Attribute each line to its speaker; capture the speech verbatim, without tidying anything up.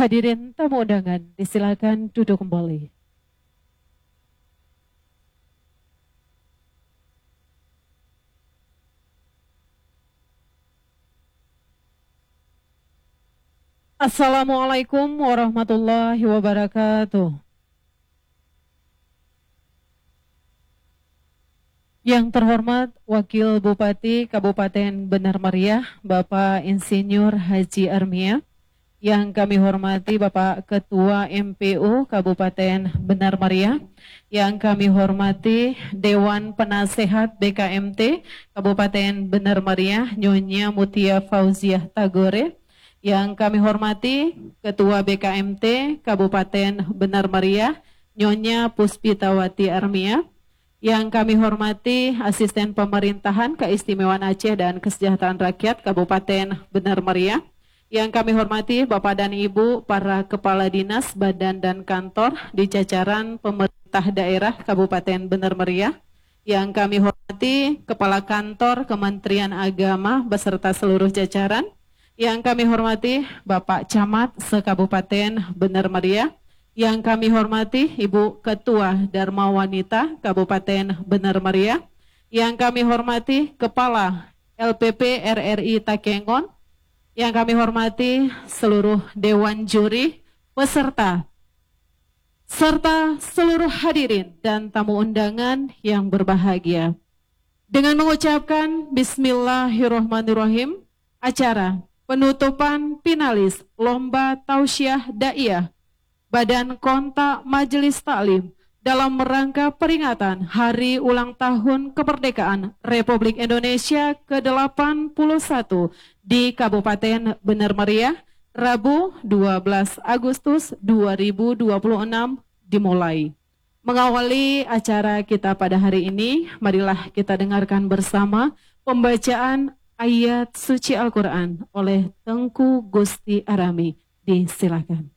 Speaker 1: Hadirin tamu undangan, disilakan duduk kembali. Assalamualaikum warahmatullahi wabarakatuh. Yang terhormat Wakil Bupati Kabupaten Benar Meriah, Bapak Insinyur Haji Armia. Yang kami hormati Bapak Ketua M P U Kabupaten Benar Meriah. Yang kami hormati Dewan Penasehat B K M T Kabupaten Benar Meriah, Nyonya Mutia Fauziah Tagore. Yang kami hormati Ketua B K M T Kabupaten Benar Meriah, Nyonya Puspitawati Armia. Yang kami hormati Asisten Pemerintahan Keistimewaan Aceh dan Kesejahteraan Rakyat Kabupaten Benar Meriah. Yang kami hormati Bapak dan Ibu para Kepala Dinas, Badan dan Kantor di jajaran Pemerintah Daerah Kabupaten Benar Meriah. Yang kami hormati Kepala Kantor Kementerian Agama beserta seluruh jajaran. Yang kami hormati Bapak Camat se-Kabupaten Benar Meriah. Yang kami hormati Ibu Ketua Dharma Wanita Kabupaten Benar Meriah. Yang kami hormati Kepala L P P R R I Takengon. Yang kami hormati seluruh Dewan Juri, peserta, serta seluruh hadirin dan tamu undangan yang berbahagia. Dengan mengucapkan Bismillahirrahmanirrahim, acara penutupan finalis Lomba Tausiah Daiyah Badan Kontak Majelis Taklim dalam rangka peringatan Hari Ulang Tahun Kemerdekaan Republik Indonesia ke delapan puluh satu di Kabupaten Benar Meriah, Rabu dua belas Agustus dua ribu dua puluh enam dimulai. Mengawali acara kita pada hari ini, marilah kita dengarkan bersama pembacaan ayat suci Al-Quran oleh Tengku Gusti Arami. Disilakan.